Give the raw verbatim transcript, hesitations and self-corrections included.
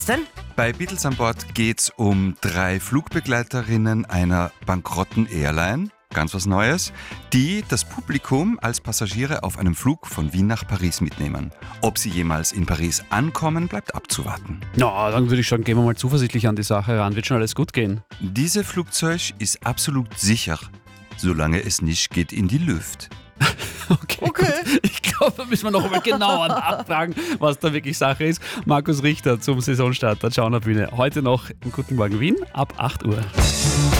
Denn? Bei Beatles an Bord geht's um drei Flugbegleiterinnen einer bankrotten Airline, ganz was Neues, die das Publikum als Passagiere auf einem Flug von Wien nach Paris mitnehmen. Ob sie jemals in Paris ankommen, bleibt abzuwarten. Na, dann würde ich sagen, gehen wir mal zuversichtlich an die Sache ran. Wird schon alles gut gehen. Dieses Flugzeug ist absolut sicher, solange es nicht geht in die Luft. Okay, okay. Gut. Ich glaube, da müssen wir noch einmal genauer nachfragen, was da wirklich Sache ist. Markus Richter zum Saisonstart der Schauner Bühne. Heute noch im Guten Morgen Wien ab acht Uhr.